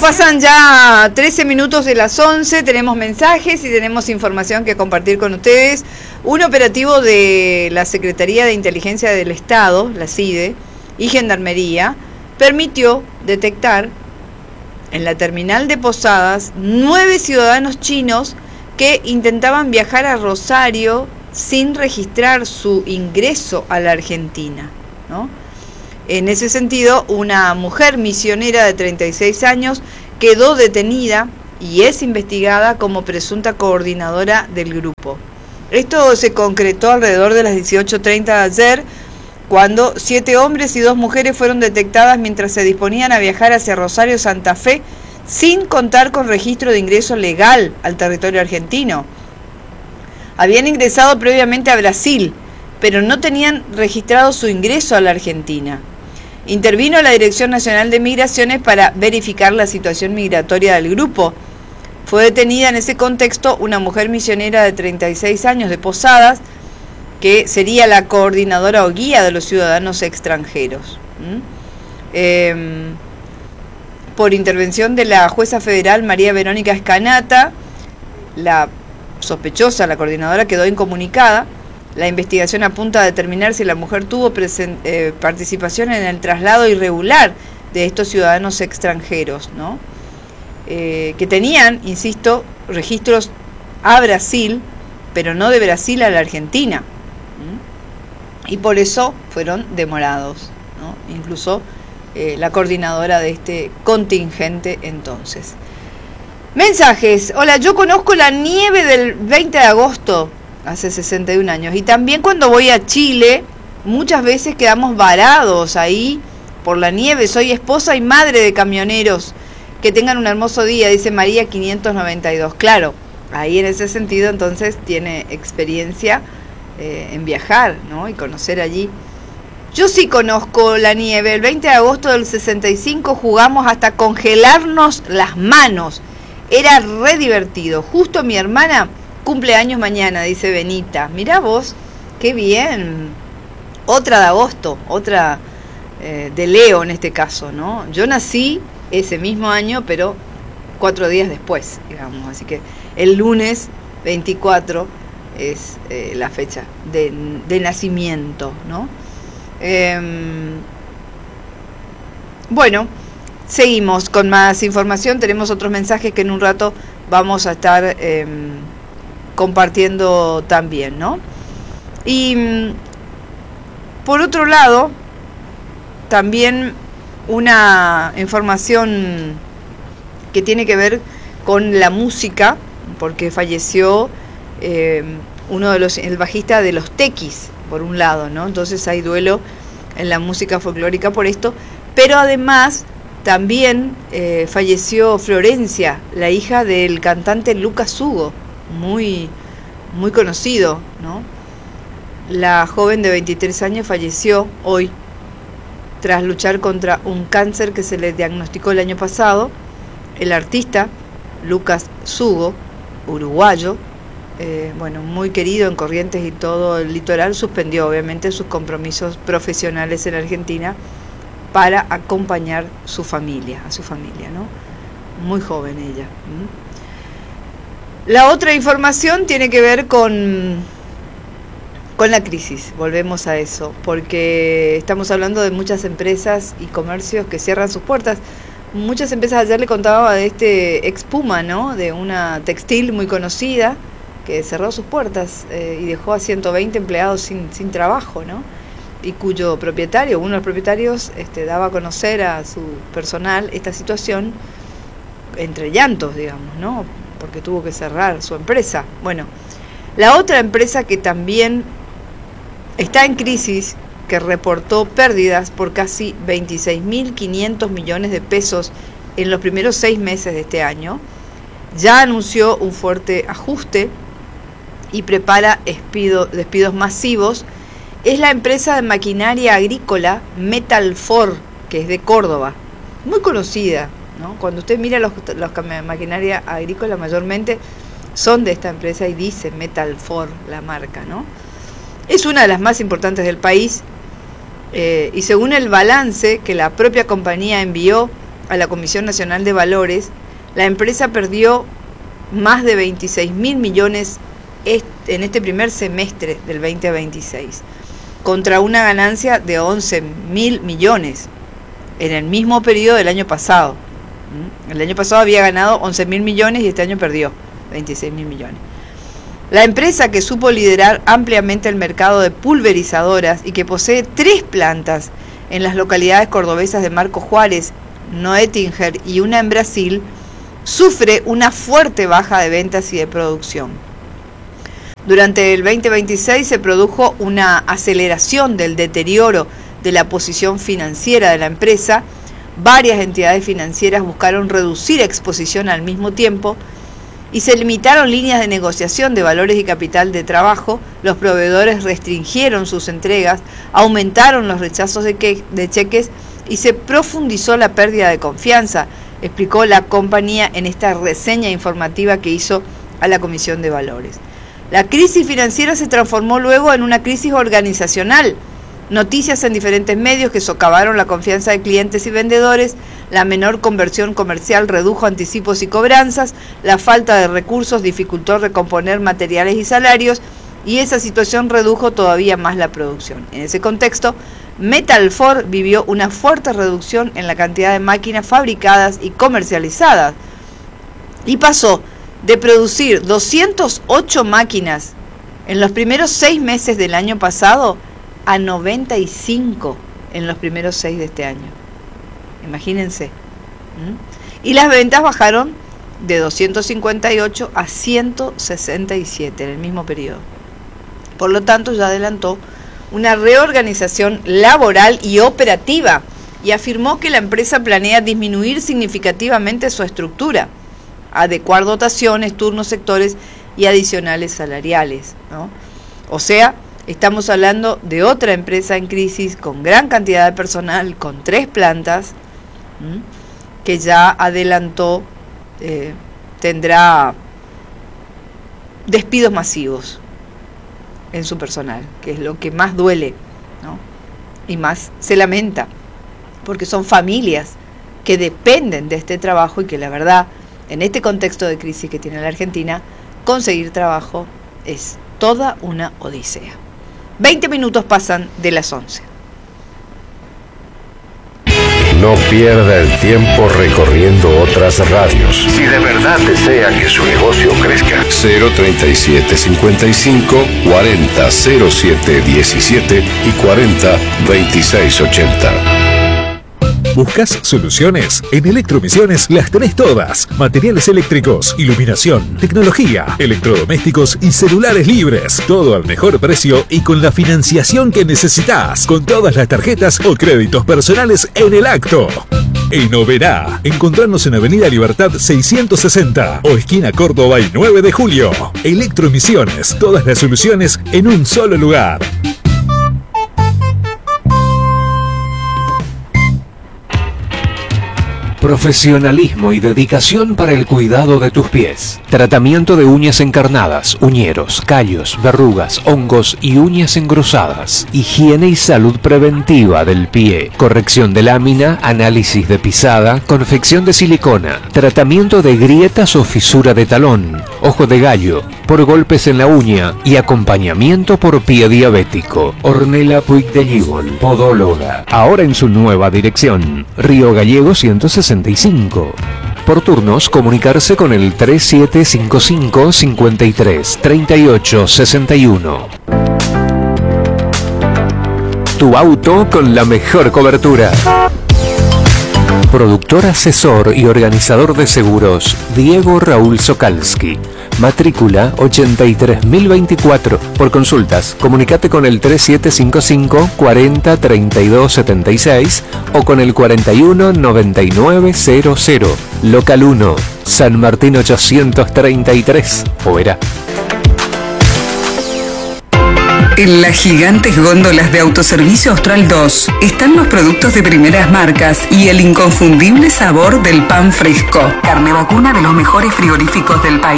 pasan ya 13 minutos de las 11, tenemos mensajes y tenemos información que compartir con ustedes. Un operativo de la Secretaría de Inteligencia del Estado, la CIDE, y Gendarmería, permitió detectar en la terminal de Posadas 9 ciudadanos chinos que intentaban viajar a Rosario sin registrar su ingreso a la Argentina, ¿no? En ese sentido, una mujer misionera de 36 años quedó detenida y es investigada como presunta coordinadora del grupo. Esto se concretó alrededor de las 18:30 de ayer, cuando 7 hombres y 2 mujeres fueron detectadas mientras se disponían a viajar hacia Rosario, Santa Fe, sin contar con registro de ingreso legal al territorio argentino. Habían ingresado previamente a Brasil, pero no tenían registrado su ingreso a la Argentina. Intervino la Dirección Nacional de Migraciones para verificar la situación migratoria del grupo. Fue detenida en ese contexto una mujer misionera de 36 años de Posadas, que sería la coordinadora o guía de los ciudadanos extranjeros. Por intervención de la jueza federal María Verónica Escanata, la sospechosa, la coordinadora, quedó incomunicada. La investigación apunta a determinar si la mujer tuvo participación en el traslado irregular de estos ciudadanos extranjeros, ¿no? Que tenían, insisto, registros a Brasil, pero no de Brasil a la Argentina. Y por eso fueron demorados, ¿no? Incluso la coordinadora de este contingente entonces. Mensajes. Hola, yo conozco la nieve del 20 de agosto, hace 61 años, y también cuando voy a Chile, muchas veces quedamos varados ahí por la nieve. Soy esposa y madre de camioneros. Que tengan un hermoso día, dice María 592. Claro, ahí en ese sentido entonces tiene experiencia en viajar, ¿no? Y conocer allí. Yo sí conozco la nieve. El 20 de agosto del 65 jugamos hasta congelarnos las manos. Era re divertido. Justo mi hermana cumple años mañana, dice Benita. Mirá vos, qué bien. Otra de agosto, otra de Leo en este caso, ¿no? Yo nací ese mismo año, pero 4 días después, digamos. Así que el lunes 24 es la fecha de nacimiento, ¿no? Bueno, seguimos con más información. Tenemos otros mensajes que en un rato vamos a estar compartiendo también, ¿no? Y por otro lado, también una información que tiene que ver con la música, porque falleció uno de el bajista de los Tequis, por un lado, ¿no? Entonces hay duelo en la música folclórica por esto, pero además también falleció Florencia, la hija del cantante Lucas Hugo, muy conocido, ¿no? La joven de 23 años falleció hoy tras luchar contra un cáncer que se le diagnosticó el año pasado. El artista Lucas Hugo, uruguayo, muy querido en Corrientes y todo el litoral, suspendió obviamente sus compromisos profesionales en Argentina para acompañar a su familia, ¿no? Muy joven ella. La otra información tiene que ver con la crisis, volvemos a eso, porque estamos hablando de muchas empresas y comercios que cierran sus puertas. Muchas empresas, ayer le contaba de este Expuma, ¿no? De una textil muy conocida que cerró sus puertas y dejó a 120 empleados sin trabajo, ¿no? Y cuyo propietario, uno de los propietarios, daba a conocer a su personal esta situación entre llantos, digamos, ¿no? Porque tuvo que cerrar su empresa. Bueno, la otra empresa que también está en crisis, que reportó pérdidas por casi 26.500 millones de pesos en los primeros 6 meses de este año, ya anunció un fuerte ajuste y prepara despidos masivos, es la empresa de maquinaria agrícola Metalfor, que es de Córdoba, muy conocida, ¿no? Cuando usted mira los maquinaria agrícola, mayormente son de esta empresa y dice Metalfor la marca, ¿no? Es una de las más importantes del país y según el balance que la propia compañía envió a la Comisión Nacional de Valores, la empresa perdió más de 26.000 millones en este primer semestre del 2026, contra una ganancia de 11.000 millones en el mismo periodo del año pasado. El año pasado había ganado 11.000 millones y este año perdió 26.000 millones. La empresa, que supo liderar ampliamente el mercado de pulverizadoras y que posee 3 plantas en las localidades cordobesas de Marcos Juárez, Noetinger y una en Brasil, sufre una fuerte baja de ventas y de producción. Durante el 2026 se produjo una aceleración del deterioro de la posición financiera de la empresa. Varias entidades financieras buscaron reducir exposición al mismo tiempo y se limitaron líneas de negociación de valores y capital de trabajo. Los proveedores restringieron sus entregas, aumentaron los rechazos de cheques y se profundizó la pérdida de confianza, explicó la compañía en esta reseña informativa que hizo a la Comisión de Valores. La crisis financiera se transformó luego en una crisis organizacional. Noticias en diferentes medios que socavaron la confianza de clientes y vendedores, la menor conversión comercial redujo anticipos y cobranzas, la falta de recursos dificultó recomponer materiales y salarios, y esa situación redujo todavía más la producción. En ese contexto, Metalfor vivió una fuerte reducción en la cantidad de máquinas fabricadas y comercializadas, y pasó de producir 208 máquinas en los primeros 6 meses del año pasado a 95 en los primeros 6 de este año. Imagínense. Y las ventas bajaron de 258 a 167 en el mismo periodo. Por lo tanto, ya adelantó una reorganización laboral y operativa y afirmó que la empresa planea disminuir significativamente su estructura, adecuar dotaciones, turnos, sectores y adicionales salariales, ¿no? O sea, estamos hablando de otra empresa en crisis con gran cantidad de personal, con 3 plantas, que ya adelantó tendrá despidos masivos en su personal, que es lo que más duele, ¿no? Y más se lamenta, porque son familias que dependen de este trabajo y que la verdad, en este contexto de crisis que tiene la Argentina, conseguir trabajo es toda una odisea. 20 minutos pasan de las 11. No pierda el tiempo recorriendo otras radios. Si de verdad desea que su negocio crezca. 037 55 40 07 17 y 40 26 80. ¿Buscas soluciones? En Electromisiones las tenés todas. Materiales eléctricos, iluminación, tecnología, electrodomésticos y celulares libres. Todo al mejor precio y con la financiación que necesitas. Con todas las tarjetas o créditos personales en el acto. En Oberá, encontrarnos en Avenida Libertad 660 o esquina Córdoba y 9 de julio. Electromisiones, todas las soluciones en un solo lugar. Profesionalismo y dedicación para el cuidado de tus pies. Tratamiento de uñas encarnadas, uñeros, callos, verrugas, hongos y uñas engrosadas. Higiene y salud preventiva del pie. Corrección de lámina, análisis de pisada, confección de silicona. Tratamiento de grietas o fisura de talón, ojo de gallo, por golpes en la uña y acompañamiento por pie diabético. Ornella Puig de Gibol, podóloga. Ahora en su nueva dirección. Río Gallego 165. Por turnos, comunicarse con el 3755 53 38 61. Tu auto con la mejor cobertura. Productor, asesor y organizador de seguros, Diego Raúl Sokalski. Matrícula 83024. Por consultas, comunicate con el 3755 40 32 76 o con el 41 9900. Local 1, San Martín 833, Oberá. En las gigantes góndolas de Autoservicio Austral 2 están los productos de primeras marcas y el inconfundible sabor del pan fresco. Carne vacuna de los mejores frigoríficos del país.